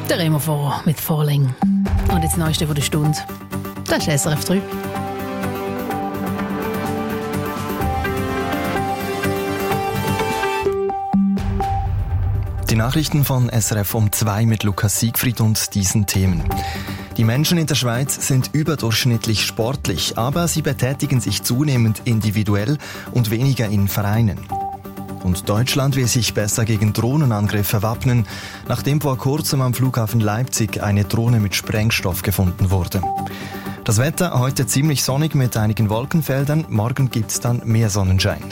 Der Remo vor mit Falling. Und jetzt das Neueste von der Stunde. Das ist SRF 3. Die Nachrichten von SRF um 2 mit Lukas Siegfried und diesen Themen. Die Menschen in der Schweiz sind überdurchschnittlich sportlich, aber sie betätigen sich zunehmend individuell und weniger in Vereinen. Und Deutschland will sich besser gegen Drohnenangriffe wappnen, nachdem vor kurzem am Flughafen Leipzig eine Drohne mit Sprengstoff gefunden wurde. Das Wetter heute ziemlich sonnig mit einigen Wolkenfeldern, morgen gibt's dann mehr Sonnenschein.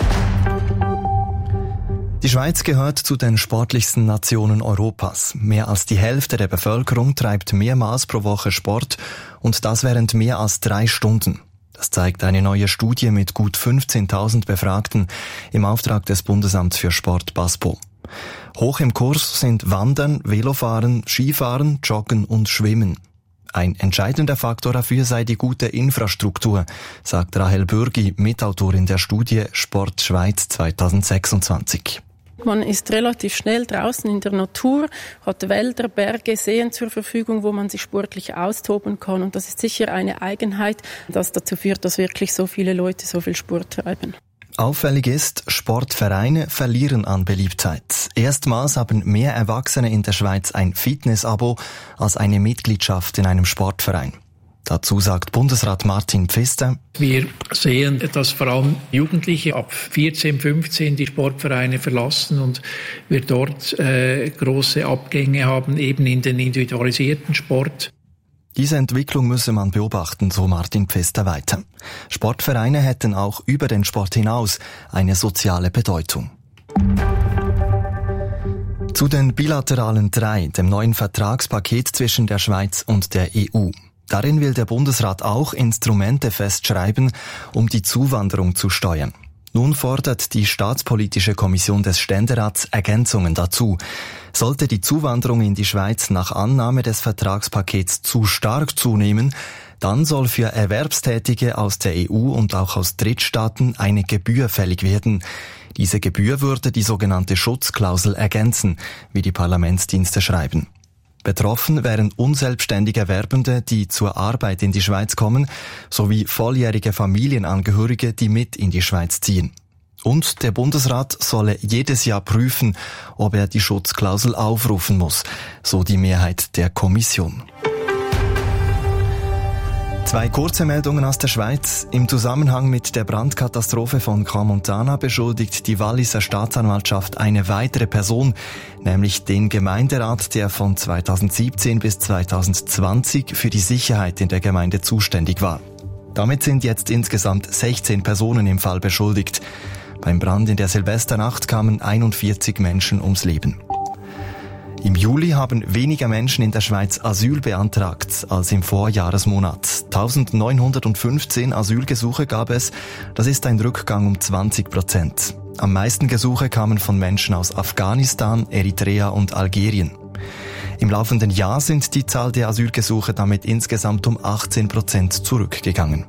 Die Schweiz gehört zu den sportlichsten Nationen Europas. Mehr als die Hälfte der Bevölkerung treibt mehrmals pro Woche Sport und das während mehr als 3 Stunden. Das zeigt eine neue Studie mit gut 15.000 Befragten im Auftrag des Bundesamts für Sport BASPO. Hoch im Kurs sind Wandern, Velofahren, Skifahren, Joggen und Schwimmen. Ein entscheidender Faktor dafür sei die gute Infrastruktur, sagt Rahel Bürgi, Mitautorin der Studie Sport Schweiz 2026. Man ist relativ schnell draußen in der Natur, hat Wälder, Berge, Seen zur Verfügung, wo man sich sportlich austoben kann. Und das ist sicher eine Eigenheit, das dazu führt, dass wirklich so viele Leute so viel Sport treiben. Auffällig ist, Sportvereine verlieren an Beliebtheit. Erstmals haben mehr Erwachsene in der Schweiz ein Fitness-Abo als eine Mitgliedschaft in einem Sportverein. Dazu sagt Bundesrat Martin Pfister: Wir sehen, dass vor allem Jugendliche ab 14, 15 die Sportvereine verlassen und wir dort große Abgänge haben, eben in den individualisierten Sport. Diese Entwicklung müsse man beobachten, so Martin Pfister weiter. Sportvereine hätten auch über den Sport hinaus eine soziale Bedeutung. Zu den bilateralen 3, dem neuen Vertragspaket zwischen der Schweiz und der EU. Darin will der Bundesrat auch Instrumente festschreiben, um die Zuwanderung zu steuern. Nun fordert die Staatspolitische Kommission des Ständerats Ergänzungen dazu. Sollte die Zuwanderung in die Schweiz nach Annahme des Vertragspakets zu stark zunehmen, dann soll für Erwerbstätige aus der EU und auch aus Drittstaaten eine Gebühr fällig werden. Diese Gebühr würde die sogenannte Schutzklausel ergänzen, wie die Parlamentsdienste schreiben. Betroffen wären unselbstständige Erwerbende, die zur Arbeit in die Schweiz kommen, sowie volljährige Familienangehörige, die mit in die Schweiz ziehen. Und der Bundesrat solle jedes Jahr prüfen, ob er die Schutzklausel aufrufen muss, so die Mehrheit der Kommission. 2 kurze Meldungen aus der Schweiz. Im Zusammenhang mit der Brandkatastrophe von Crans-Montana beschuldigt die Walliser Staatsanwaltschaft eine weitere Person, nämlich den Gemeinderat, der von 2017 bis 2020 für die Sicherheit in der Gemeinde zuständig war. Damit sind jetzt insgesamt 16 Personen im Fall beschuldigt. Beim Brand in der Silvesternacht kamen 41 Menschen ums Leben. Im Juli haben weniger Menschen in der Schweiz Asyl beantragt als im Vorjahresmonat. 1915 Asylgesuche gab es. Das ist ein Rückgang um 20%. Am meisten Gesuche kamen von Menschen aus Afghanistan, Eritrea und Algerien. Im laufenden Jahr sind die Zahl der Asylgesuche damit insgesamt um 18% zurückgegangen.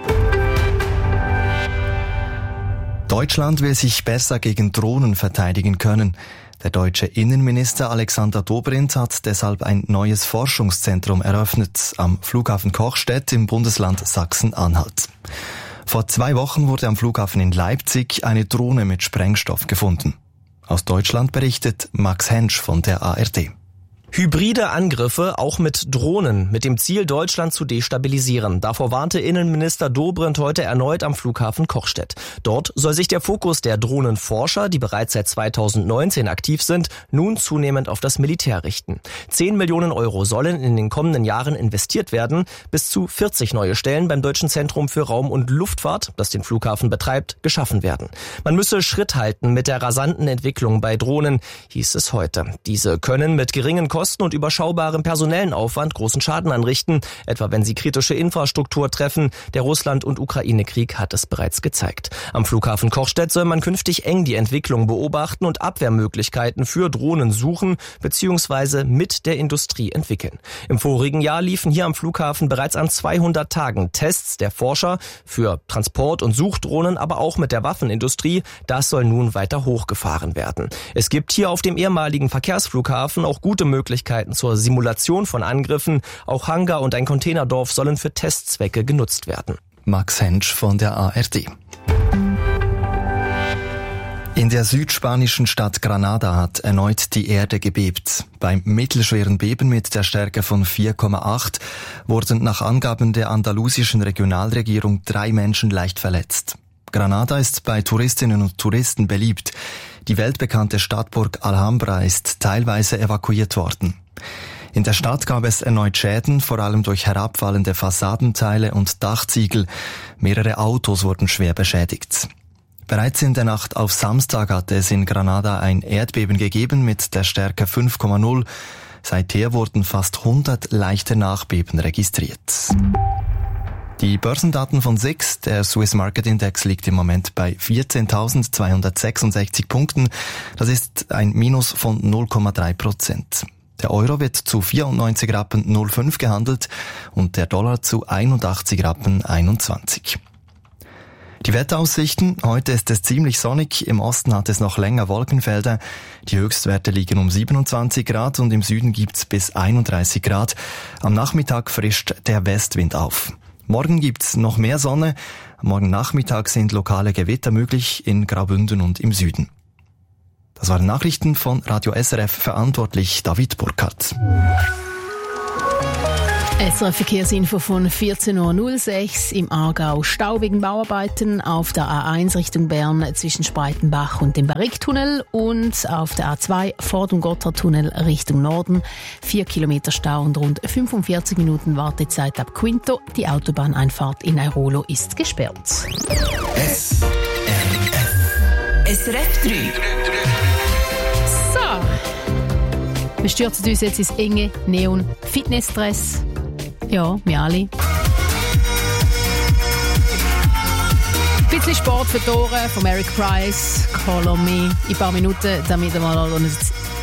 Deutschland will sich besser gegen Drohnen verteidigen können. Der deutsche Innenminister Alexander Dobrindt hat deshalb ein neues Forschungszentrum eröffnet am Flughafen Kochstedt im Bundesland Sachsen-Anhalt. Vor 2 Wochen wurde am Flughafen in Leipzig eine Drohne mit Sprengstoff gefunden. Aus Deutschland berichtet Max Hensch von der ARD. Hybride Angriffe, auch mit Drohnen, mit dem Ziel, Deutschland zu destabilisieren. Davor warnte Innenminister Dobrindt heute erneut am Flughafen Kochstedt. Dort soll sich der Fokus der Drohnenforscher, die bereits seit 2019 aktiv sind, nun zunehmend auf das Militär richten. 10 Millionen Euro sollen in den kommenden Jahren investiert werden. Bis zu 40 neue Stellen beim Deutschen Zentrum für Raum- und Luftfahrt, das den Flughafen betreibt, geschaffen werden. Man müsse Schritt halten mit der rasanten Entwicklung bei Drohnen, hieß es heute. Diese können mit geringen Kosten und überschaubarem personellen Aufwand großen Schaden anrichten, etwa wenn sie kritische Infrastruktur treffen. Der Russland- und Ukraine-Krieg hat es bereits gezeigt. Am Flughafen Kochstedt soll man künftig eng die Entwicklung beobachten und Abwehrmöglichkeiten für Drohnen suchen bzw. mit der Industrie entwickeln. Im vorigen Jahr liefen hier am Flughafen bereits an 200 Tagen Tests der Forscher für Transport- und Suchdrohnen, aber auch mit der Waffenindustrie. Das soll nun weiter hochgefahren werden. Es gibt hier auf dem ehemaligen Verkehrsflughafen auch gute Möglichkeiten Möglichkeiten zur Simulation von Angriffen. Auch Hangar und ein Containerdorf sollen für Testzwecke genutzt werden. Max Hensch von der ARD. In der südspanischen Stadt Granada hat erneut die Erde gebebt. Beim mittelschweren Beben mit der Stärke von 4,8 wurden nach Angaben der andalusischen Regionalregierung 3 Menschen leicht verletzt. Granada ist bei Touristinnen und Touristen beliebt. Die weltbekannte Stadtburg Alhambra ist teilweise evakuiert worden. In der Stadt gab es erneut Schäden, vor allem durch herabfallende Fassadenteile und Dachziegel. Mehrere Autos wurden schwer beschädigt. Bereits in der Nacht auf Samstag hatte es in Granada ein Erdbeben gegeben mit der Stärke 5,0. Seither wurden fast 100 leichte Nachbeben registriert. Die Börsendaten von SIX, der Swiss Market Index, liegt im Moment bei 14.266 Punkten. Das ist ein Minus von 0,3%. Der Euro wird zu 94,05 Rappen gehandelt und der Dollar zu 81,21 Rappen. Die Wetteraussichten: Heute ist es ziemlich sonnig, im Osten hat es noch länger Wolkenfelder. Die Höchstwerte liegen um 27 Grad und im Süden gibt's bis 31 Grad. Am Nachmittag frischt der Westwind auf. Morgen gibt's noch mehr Sonne. Morgen Nachmittag sind lokale Gewitter möglich in Graubünden und im Süden. Das waren Nachrichten von Radio SRF, verantwortlich David Burkhardt. SRF Verkehrsinfo von 14.06 Uhr im Aargau. Stau wegen Bauarbeiten auf der A1 Richtung Bern zwischen Spreitenbach und dem Barrique-Tunnel und auf der A2 vor dem Gotthardtunnel Richtung Norden. 4 Kilometer Stau und rund 45 Minuten Wartezeit ab Quinto. Die Autobahneinfahrt in Airolo ist gesperrt. SRF 3. So, wir stürzen uns jetzt ins enge Neon-Fitness-Dress. Ja, wir alle. Ein bisschen Sport für die Ohren von Eric Price, Call on Me. In ein paar Minuten, damit wir mal